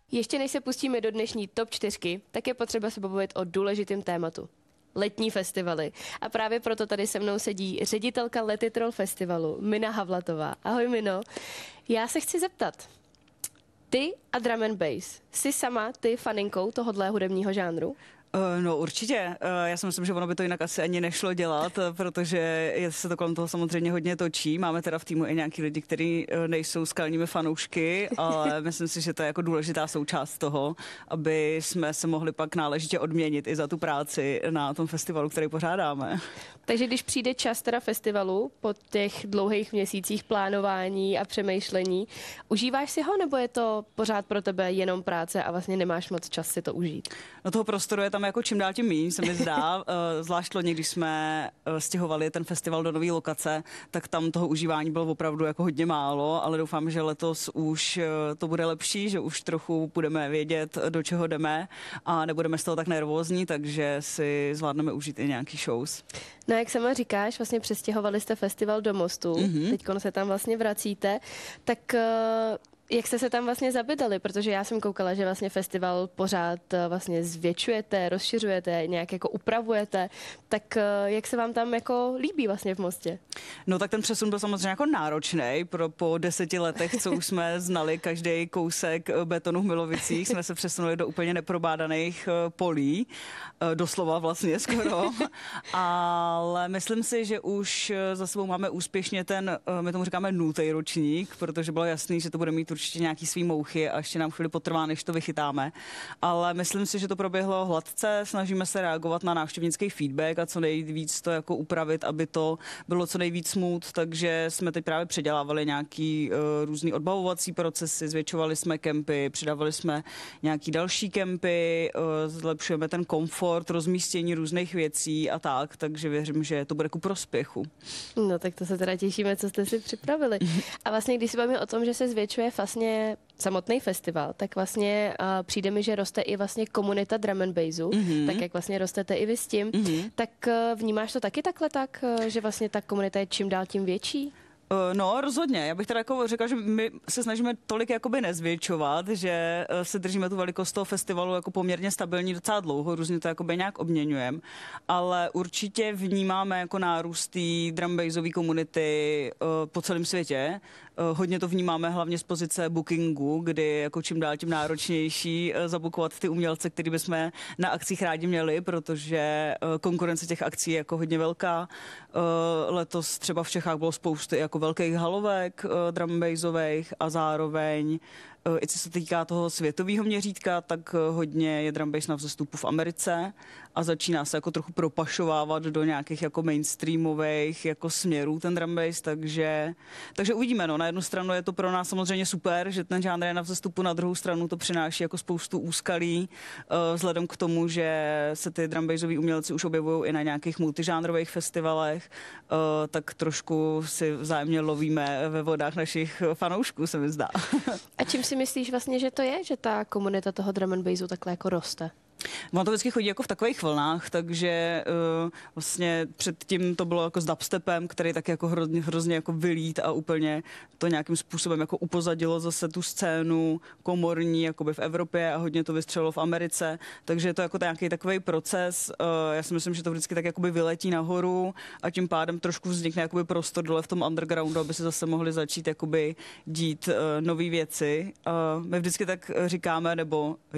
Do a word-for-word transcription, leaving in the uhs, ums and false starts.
Ještě než se pustíme do dnešní top čtyřky, tak je potřeba se pobavit o důležitém tématu. Letní festivaly. A právě proto tady se mnou sedí ředitelka Let It Roll festivalu, Mina Havlatová. Ahoj Mino. Já se chci zeptat, ty a drum and bass, jsi sama ty faninkou tohohle hudebního žánru? Uh, no určitě. Uh, já si myslím, že ono by to jinak asi ani nešlo dělat, protože je, se to kolem toho samozřejmě hodně točí. Máme teda v týmu i nějaký lidi, kteří uh, nejsou skalními fanoušky, ale myslím si, že to je jako důležitá součást toho, aby jsme se mohli pak náležitě odměnit i za tu práci na tom festivalu, který pořádáme. Takže když přijde čas teda festivalu po těch dlouhých měsících plánování a přemýšlení, užíváš si ho, nebo je to pořád pro tebe jenom práce a vlastně nemáš moc čas si to užít? No toho prostoru je tam jako čím dál tím míň, se mi zdá. Zvlášť loni, když jsme stěhovali ten festival do nové lokace, tak tam toho užívání bylo opravdu jako hodně málo, ale doufám, že letos už to bude lepší, že už trochu budeme vědět, do čeho jdeme a nebudeme z toho tak nervózní, takže si zvládneme užít i nějaký shows. No jak sama říkáš, vlastně přestěhovali jste festival do Mostu, mm-hmm. teďkon se tam vlastně vracíte, tak jak jste se tam vlastně zabydali, protože já jsem koukala, že vlastně festival pořád vlastně zvětšujete, rozšiřujete, nějak jako upravujete, tak jak se vám tam jako líbí vlastně v Mostě? No tak ten přesun byl samozřejmě jako náročný, pro po deseti letech, co už jsme znali každý kousek betonu v Milovicích, jsme se přesunuli do úplně neprobádaných polí, doslova vlastně skoro, ale myslím si, že už za sebou máme úspěšně ten, my tomu říkáme nultý ročník, protože bylo jasný, že to bude mít určitě nějaký svý mouchy a ještě nám chvíli potrvá, než to vychytáme. Ale myslím si, že to proběhlo hladce, snažíme se reagovat na návštěvnický feedback a co nejvíc to jako upravit, aby to bylo co nejvíc smooth, takže jsme teď právě předělávali nějaký uh, různý odbavovací procesy, zvětšovali jsme kempy, přidávali jsme nějaký další kempy, uh, zlepšujeme ten komfort, rozmístění různých věcí a tak, takže věřím, že to bude ku prospěchu. No tak to se teda těšíme, co jste si připravili. A vlastně, když si bavíme o tom, že se zvětšuje vlastně samotný festival, tak vlastně uh, přijde mi, že roste i vlastně komunita drum and bassu, mm-hmm. tak jak vlastně rostete i vy s tím, mm-hmm. tak uh, vnímáš to taky takhle tak, uh, že vlastně ta komunita je čím dál tím větší? No, rozhodně. Já bych teda jako řekla, že my se snažíme tolik jakoby nezvětšovat, že se držíme tu velikost toho festivalu jako poměrně stabilní docela dlouho, různě to jakoby nějak obměňujeme, ale určitě vnímáme jako nárůst té drum bassové komunity po celém světě. Hodně to vnímáme hlavně z pozice bookingu, kdy jako čím dál tím náročnější zabukovat ty umělce, který bychom na akcích rádi měli, protože konkurence těch akcí je jako hodně velká. Letos třeba v Čechách bylo spoustu jako velkých halovek drum bassových a zároveň i co se týká toho světového měřítka, tak hodně je drum bass na vzestupu v Americe a začíná se jako trochu propašovávat do nějakých jako mainstreamových jako směrů ten drum bass, takže, takže uvidíme. No. Na jednu stranu je to pro nás samozřejmě super, že ten žánr je na vzestupu, na druhou stranu to přináší jako spoustu úskalí, vzhledem k tomu, že se ty drum bassoví umělci už objevují i na nějakých multižánrových festivalech, tak trošku si vzájemně lovíme ve vodách našich fanoušků, se mi zdá. A čím si myslíš vlastně, že to je, že ta komunita toho drum and bassu takhle jako roste? Ono to vždycky chodí jako v takových vlnách, takže uh, vlastně předtím to bylo jako s dubstepem, který tak jako hrozně, hrozně jako vylít a úplně to nějakým způsobem jako upozadilo zase tu scénu komorní jakoby v Evropě a hodně to vystřelilo v Americe, takže je to jako nějaký takový proces. Uh, já si myslím, že to vždycky tak jakoby vyletí nahoru a tím pádem trošku vznikne jakoby prostor dole v tom undergroundu, aby se zase mohli začít jakoby dít uh, nové věci. Uh, my vždycky tak říkáme, nebo